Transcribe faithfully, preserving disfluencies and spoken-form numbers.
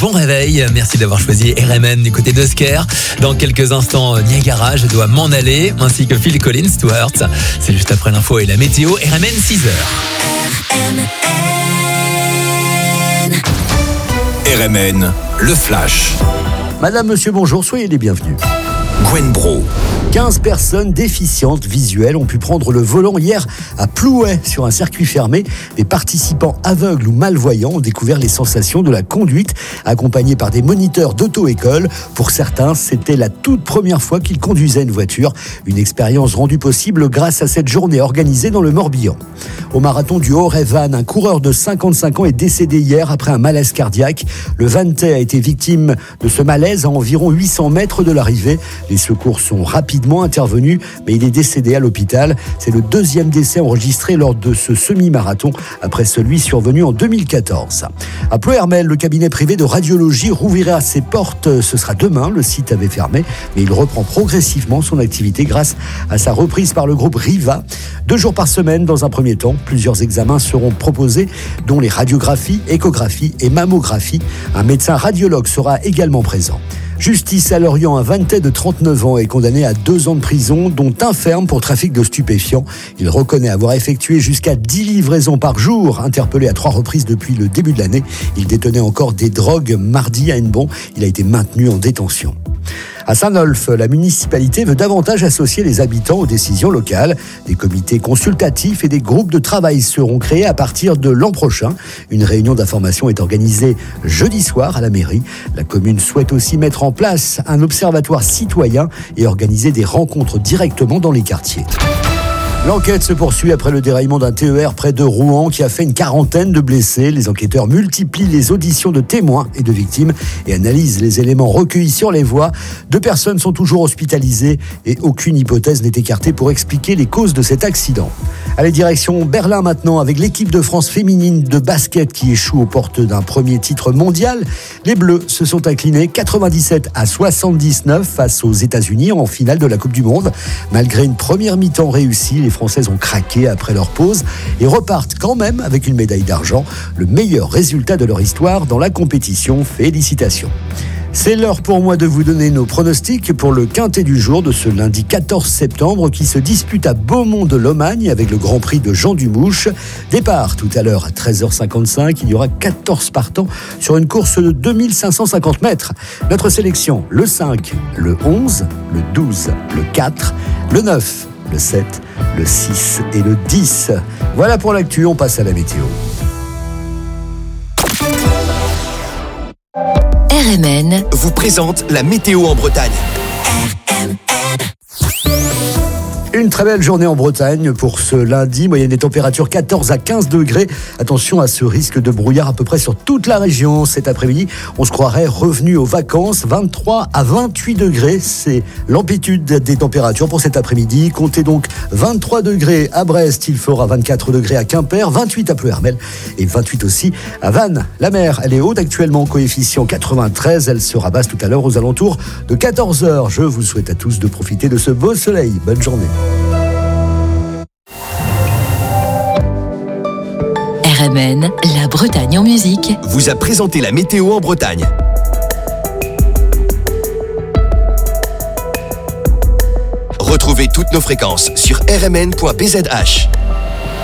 bon réveil. Merci d'avoir choisi R M N du côté d'Oscar. Dans quelques instants, Niagara, je dois m'en aller, ainsi que Phil Collins, Stuart. C'est juste après l'info et la météo. R M N six heures. R M N, le flash. Madame, monsieur, bonjour, soyez les bienvenus. Gwen Bro. quinze personnes déficientes visuelles ont pu prendre le volant hier à Plouay sur un circuit fermé. Des participants aveugles ou malvoyants ont découvert les sensations de la conduite, accompagnés par des moniteurs d'auto-école. Pour certains, c'était la toute première fois qu'ils conduisaient une voiture. Une expérience rendue possible grâce à cette journée organisée dans le Morbihan. Au marathon du Haut-Ré-Vannes, un coureur de cinquante-cinq ans est décédé hier après un malaise cardiaque. Le Vannetais a été victime de ce malaise à environ huit cents mètres de l'arrivée. Les secours sont rapidement intervenus, mais il est décédé à l'hôpital. C'est le deuxième décès enregistré lors de ce semi-marathon, après celui survenu en deux mille quatorze. À Ploërmel, le cabinet privé de radiologie rouvrira ses portes. Ce sera demain, le site avait fermé, mais il reprend progressivement son activité grâce à sa reprise par le groupe Riva. Deux jours par semaine, dans un premier temps, plusieurs examens seront proposés, dont les radiographies, échographies et mammographies. Un médecin radiologue sera également présent. Justice à Lorient, un Vannetais de trente-neuf ans est condamné à deux ans de prison, dont un ferme pour trafic de stupéfiants. Il reconnaît avoir effectué jusqu'à dix livraisons par jour. Interpellé à trois reprises depuis le début de l'année, il détenait encore des drogues mardi à Hennebont. Il a été maintenu en détention. À Saint-Nolff, la municipalité veut davantage associer les habitants aux décisions locales. Des comités consultatifs et des groupes de travail seront créés à partir de l'an prochain. Une réunion d'information est organisée jeudi soir à la mairie. La commune souhaite aussi mettre en place un observatoire citoyen et organiser des rencontres directement dans les quartiers. L'enquête se poursuit après le déraillement d'un T E R près de Rouen qui a fait une quarantaine de blessés. Les enquêteurs multiplient les auditions de témoins et de victimes et analysent les éléments recueillis sur les voies. Deux personnes sont toujours hospitalisées et aucune hypothèse n'est écartée pour expliquer les causes de cet accident. Allez, direction Berlin maintenant avec l'équipe de France féminine de basket qui échoue aux portes d'un premier titre mondial. Les Bleus se sont inclinés quatre-vingt-dix-sept à soixante-dix-neuf face aux États-Unis en finale de la Coupe du Monde. Malgré une première mi-temps réussie, les Françaises ont craqué après leur pause et repartent quand même avec une médaille d'argent, le meilleur résultat de leur histoire dans la compétition. Félicitations. C'est l'heure pour moi de vous donner nos pronostics pour le quintet du jour de ce lundi quatorze septembre qui se dispute à Beaumont-de-Lomagne avec le Grand Prix de Jean Dumouche. Départ tout à l'heure à treize heures cinquante-cinq. Il y aura quatorze partants sur une course de deux mille cinq cent cinquante mètres. Notre sélection, le cinq, le onze, le douze, le quatre, le neuf, le sept, le six et le dix. Voilà pour l'actu, on passe à la météo. R M N vous présente la météo en Bretagne. Une très belle journée en Bretagne pour ce lundi. Moyenne des températures quatorze à quinze degrés. Attention à ce risque de brouillard à peu près sur toute la région. Cet après-midi, on se croirait revenu aux vacances. vingt-trois à vingt-huit degrés, c'est l'amplitude des températures pour cet après-midi. Comptez donc vingt-trois degrés à Brest. Il fera vingt-quatre degrés à Quimper, vingt-huit à Ploërmel et vingt-huit aussi à Vannes. La mer, elle est haute actuellement, coefficient quatre-vingt-treize. Elle sera basse tout à l'heure aux alentours de quatorze heures. Je vous souhaite à tous de profiter de ce beau soleil. Bonne journée. R M N, la Bretagne en musique, vous a présenté la météo en Bretagne. Retrouvez toutes nos fréquences sur r m n point b z h.